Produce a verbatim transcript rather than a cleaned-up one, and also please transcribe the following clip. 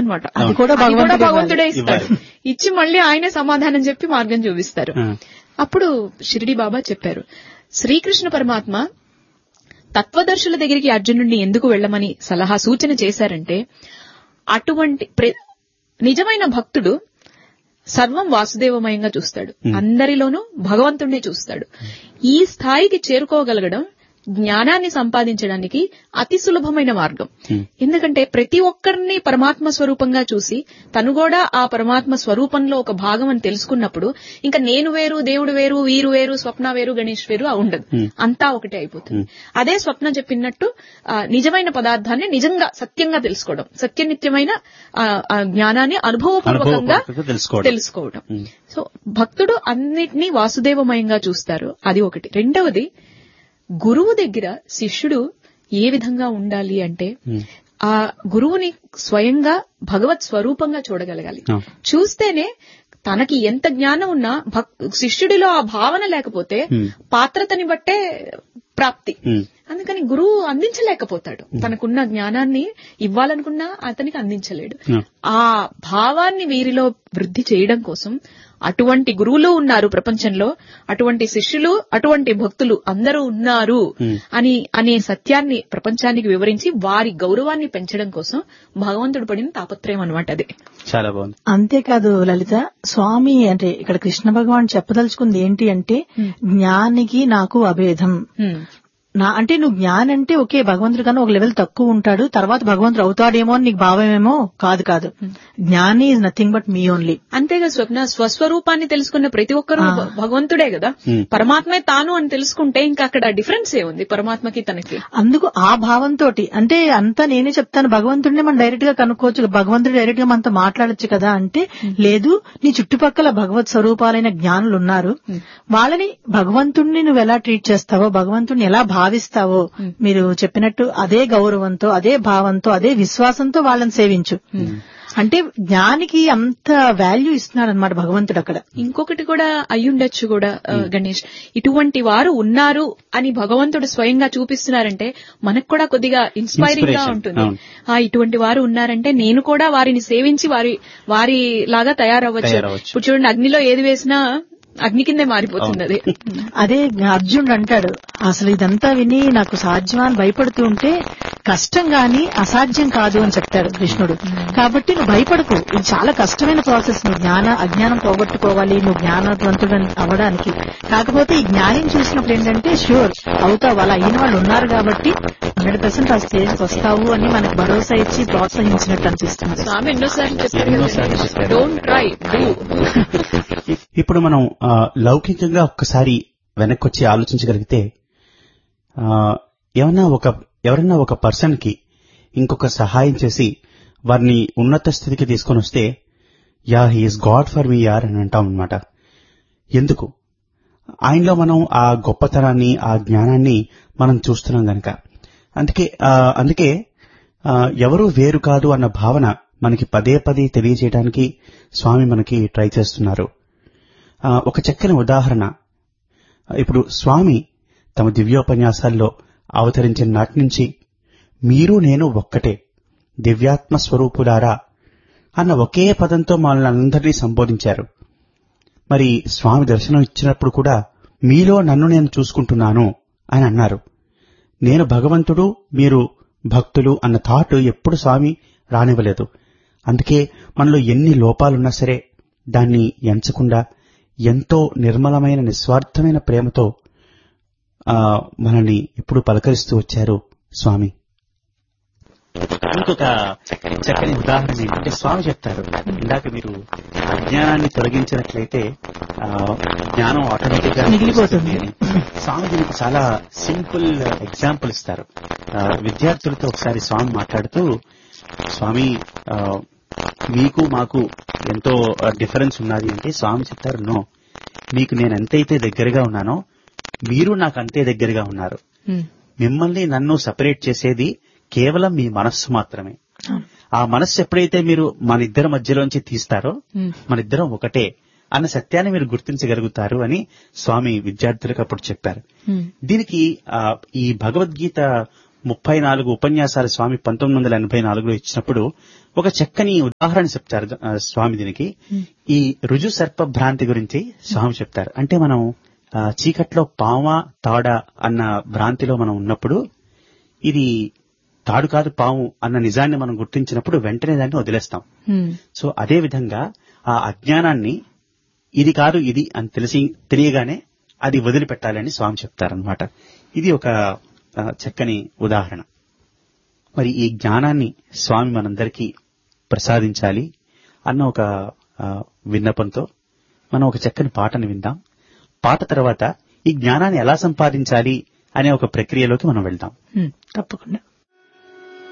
అనమాట. అది కూడా భగవంతుడే ఇస్తాడు. ఇచ్చి మళ్ళీ ఆయనే సమాధానం చెప్పి మార్గం చూపిస్తారు. అప్పుడు షిరిడి బాబా చెప్పారు, శ్రీకృష్ణ పరమాత్మ తత్వదర్శుల దగ్గరికి అర్జునుడిని ఎందుకు వెళ్లమని సలహా సూచన చేశారంటే, అటువంటి నిజమైన భక్తుడు సర్వం వాసుదేవమయంగా చూస్తాడు, అందరిలోనూ భగవంతుడినే చూస్తాడు. ఈ స్థాయికి చేరుకోగలగడం జ్ఞానాన్ని సంపాదించడానికి అతి సులభమైన మార్గం. ఎందుకంటే ప్రతి ఒక్కరిని పరమాత్మ స్వరూపంగా చూసి తను కూడా ఆ పరమాత్మ స్వరూపంలో ఒక భాగం అని తెలుసుకున్నప్పుడు ఇంకా నేను వేరు, దేవుడు వేరు, వీరు వేరు, స్వప్న వేరు, గణేష్ వేరు ఉండదు, అంతా ఒకటే అయిపోతుంది. అదే స్వప్న చెప్పినట్టు నిజమైన పదార్థాన్ని నిజంగా సత్యంగా తెలుసుకోవడం, సత్యనిత్యమైన జ్ఞానాన్ని అనుభవపూర్వకంగా తెలుసుకోవడం. సో భక్తుడు అన్నిటినీ వాసుదేవమయంగా చూస్తారు, అది ఒకటి. రెండవది, గురువు దగ్గర శిష్యుడు ఏ విధంగా ఉండాలి అంటే ఆ గురువుని స్వయంగా భగవత్ స్వరూపంగా చూడగలగాలి. చూస్తేనే తనకి ఎంత జ్ఞానం ఉన్నా శిష్యుడిలో ఆ భావన లేకపోతే పాత్రతని బట్టే ప్రాప్తి. అందుకని గురువు అందించలేకపోతాడు, తనకున్న జ్ఞానాన్ని ఇవ్వాలనుకున్నా అతనికి అందించలేడు. ఆ భావాన్ని వీరిలో వృద్ధి చేయడం కోసం అటువంటి గురువులు ఉన్నారు ప్రపంచంలో, అటువంటి శిష్యులు, అటువంటి భక్తులు అందరూ ఉన్నారు అని అనే సత్యాన్ని ప్రపంచానికి వివరించి వారి గౌరవాన్ని పెంచడం కోసం భగవంతుడు పడిన తాపత్రయం అనమాట అది. చాలా బాగుంది. అంతేకాదు లలిత, స్వామి అంటే ఇక్కడ కృష్ణ భగవాన్ చెప్పదలుచుకుంది ఏంటి అంటే, జ్ఞానికి నాకు అభేదం. నా అంటే నువ్వు జ్ఞానం అంటే ఓకే, భగవంతుడు కన్నా ఒక లెవెల్ తక్కువ ఉంటాడు, తర్వాత భగవంతుడు అవుతాడేమో అని నీకు భావమేమో కాదు. కాదు జ్ఞాని is nothing but me only. అంతేగా స్వప్న, స్వస్వరూపాన్ని తెలుసుకున్న ప్రతి ఒక్కరూ భగవంతుడే కదా, పరమాత్మే తాను అని తెలుసుకుంటే ఇంకా అక్కడ డిఫరెన్స్ ఏ ఉంది పరమాత్మకి తనకి. అందుకు ఆ భావంతో అంటే అంతా నేనే చెప్తాను, భగవంతుడిని మనం డైరెక్ట్ గా కనుక్కోవచ్చు, భగవంతుడు డైరెక్ట్ గా మనతో మాట్లాడొచ్చు కదా అంటే, లేదు నీ చుట్టుపక్కల భగవత్ స్వరూపాలైన జ్ఞానులు ఉన్నారు, వాళ్ళని భగవంతుడిని నువ్వు ఎలా ట్రీట్ చేస్తావో, భగవంతుడిని ఎలా భావిస్తావో, మీరు చెప్పినట్టు అదే గౌరవంతో, అదే భావంతో, అదే విశ్వాసంతో వాళ్ళని సేవించు. అంటే జ్ఞానికి అంత వాల్యూ ఇస్తున్నాడు అనమాట భగవంతుడు అక్కడ. ఇంకొకటి కూడా అయ్యుండొచ్చు కూడా గణేష్, ఇటువంటి వారు ఉన్నారు అని భగవంతుడు స్వయంగా చూపిస్తున్నారంటే మనకు కూడా కొద్దిగా ఇన్స్పైరింగ్ గా ఉంటుంది. ఆ ఇటువంటి వారు ఉన్నారంటే నేను కూడా వారిని సేవించి వారి వారి లాగా తయారవ్వచ్చు. ఇప్పుడు చూడండి, అగ్నిలో ఏది వేసినా అగ్ని కిందే మారిపోతుంది. అది అదే అర్జునుడు అంటాడు, అసలు ఇదంతా విని నాకు సాధ్యమా అని భయపడుతూ ఉంటే కష్టం గాని అసాధ్యం కాదు అని చెప్తాడు కృష్ణుడు. కాబట్టి నువ్వు భయపడకు, ఇది చాలా కష్టమైన ప్రాసెస్, నువ్వు జ్ఞాన అజ్ఞానం పోగొట్టుకోవాలి, నువ్వు జ్ఞానవంతుడు అవ్వడానికి. కాకపోతే ఈ జ్ఞానం చూసినప్పుడు ఏంటంటే షూర్ అవుతావు, అలా అయిన వాళ్ళు ఉన్నారు కాబట్టి హండ్రెడ్ పర్సెంట్ ఆ స్టేజ్కి వస్తావు అని మనకు భరోసా ఇచ్చి ప్రోత్సహించినట్టు అనిపిస్తుంది. స్వామి ఎన్నోసార్లు చెప్పారు, డోంట్ ట్రై, డూ. ఇప్పుడు మనం లౌకికంగా ఒక్కసారి వెనక్కి వచ్చి ఆలోచించగలిగితే, ఏమన్నా ఒక ఎవరన్నా ఒక పర్సన్ కి ఇంకొక సహాయం చేసి వారిని ఉన్నత స్థితికి తీసుకొని వస్తే, yeah he's God for me యార్ అని అంటాం అనమాట. ఎందుకు? ఆయనలో మనం ఆ గొప్పతనాన్ని, ఆ జ్ఞానాన్ని మనం చూస్తున్నాం గనక. అందుకే అందుకే ఎవరూ వేరు కాదు అన్న భావన మనకి పదే పదే తెలియజేయడానికి స్వామి మనకి ట్రై చేస్తున్నారు. ఒక చక్కని ఉదాహరణ, ఇప్పుడు స్వామి తమ దివ్యోపన్యాసాల్లో అవతరించిన నాటి నుంచి మీరు నేను ఒక్కటే, దివ్యాత్మ స్వరూపులారా అన్న ఒకే పదంతో మనల్ని అందరినీ సంబోధించారు. మరి స్వామి దర్శనం ఇచ్చినప్పుడు కూడా మీలో నన్ను నేను చూసుకుంటున్నాను అని అన్నారు. నేను భగవంతుడు, మీరు భక్తులు అన్న థాట్ ఎప్పుడు స్వామి రానివ్వలేదు. అందుకే మనలో ఎన్ని లోపాలున్నా సరే దాన్ని ఎంచకుండా ఎంతో నిర్మలమైన నిస్వార్థమైన ప్రేమతో మనల్ని ఎప్పుడు పలకరిస్తూ వచ్చారు స్వామి. ఇంకొక చక్కని ఉదాహరణ ఏంటంటే, స్వామి చెప్తారు, ఇందాక మీరు అజ్ఞానాన్ని తొలగించినట్లయితే జ్ఞానం ఆటోమేటిక్ గా మిగిలిపోతుంది. స్వామి దీనికి చాలా సింపుల్ ఎగ్జాంపుల్ ఇస్తారు. విద్యార్థులతో ఒకసారి స్వామి మాట్లాడుతూ, స్వామి మీకు మాకు ఎంతో డిఫరెన్స్ ఉన్నది అంటే స్వామి చెప్తారు, నో, మీకు నేను ఎంతైతే దగ్గరగా ఉన్నానో మీరు నాకు అంతే దగ్గరగా ఉన్నారు. మిమ్మల్ని నన్ను సెపరేట్ చేసేది కేవలం మీ మనస్సు మాత్రమే. ఆ మనస్సు ఎప్పుడైతే మీరు మన ఇద్దరి మధ్యలోంచి తీస్తారో మన ఇద్దరం ఒకటే అన్న సత్యాన్ని మీరు గుర్తించగలుగుతారు అని స్వామి విద్యార్థులకు అప్పుడు చెప్పారు. దీనికి ఈ భగవద్గీత ముప్పై నాలుగు ఉపన్యాసాలు స్వామి పంతొమ్మిది వందల ఎనభై నాలుగులో ఇచ్చినప్పుడు ఒక చక్కని ఉదాహరణ చెప్తారు ఆ, స్వామి దీనికి. ఈ రుజు సర్ప భ్రాంతి గురించి స్వామి చెప్తారు. అంటే మనం ఆ, చీకట్లో పామ తాడ అన్న భ్రాంతిలో మనం ఉన్నప్పుడు ఇది తాడు కాదు పాము అన్న నిజాన్ని మనం గుర్తించినప్పుడు వెంటనే దాన్ని వదిలేస్తాం. సో అదే విధంగా ఆ అజ్ఞానాన్ని ఇది కాదు ఇది అని తెలిసి తెలియగానే అది వదిలిపెట్టాలని స్వామి చెప్తారనమాట. ఇది ఒక ఆ, చక్కని ఉదాహరణ. మరి ఈ జ్ఞానాన్ని స్వామి మనందరికీ ప్రసాదించాలి అన్న ఒక ఆ, విన్నపంతో మనం ఒక చక్కని పాటను విందాం. పాట తర్వాత ఈ జ్ఞానాన్ని ఎలా సంపాదించాలి అనే ఒక ప్రక్రియలోకి మనం వెళ్దాం. తప్పకుండా.